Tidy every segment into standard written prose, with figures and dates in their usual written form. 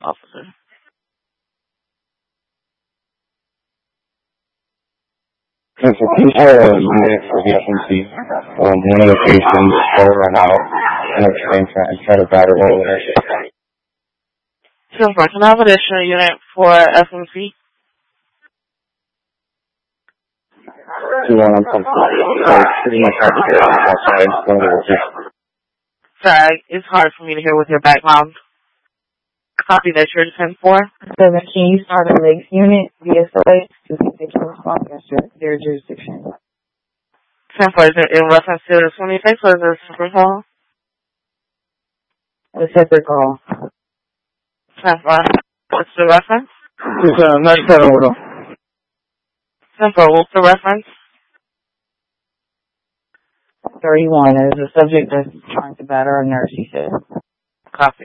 officer. There's a control unit for the FMC. One of the patients will run out and try to battle over there. So, can I have additional unit for FMC? 2-1, I'm pretty much outside. Sorry, it's hard for me to hear with your background. Copy that you're 10-4. 7, can you start a Lakes unit via SOA to see if they can respond against their jurisdiction? 10-4, is it in reference to the 26 or is it a separate call? A separate call. 10-4, what's the reference? It's 97 order. 10-4, what's the reference? 31 is a subject that's trying to batter a nurse, he said. Copy.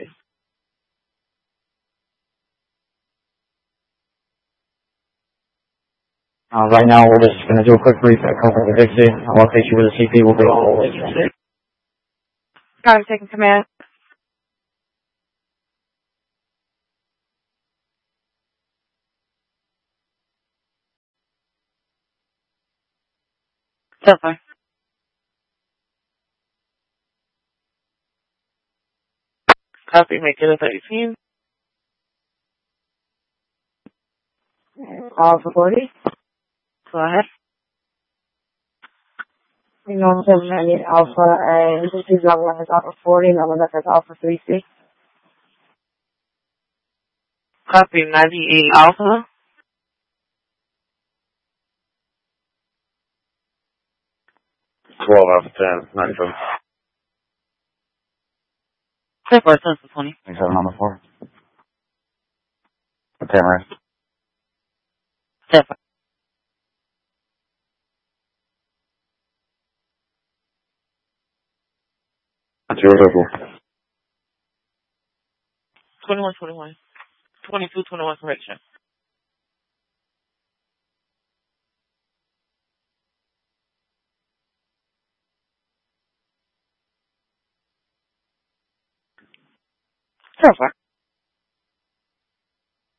Right now, we're just going to do a quick brief at Comfort Dixie. I'll update you with the CP. We'll be all over. Got him taking command. Definitely. Copy, make it a 13. Alpha 40. Go ahead. You know, 798 Alpha, and this is level 1 is Alpha 40, level that is Alpha 36. Copy, 98 Alpha. Alpha 10, 97. 10-4, 10-20. 27 on the floor. Okay, right. 10-4. What's your level? 21-21. 22-21 correction. Perfect.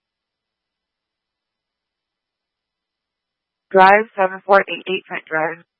Drive 7488 Trent Drive.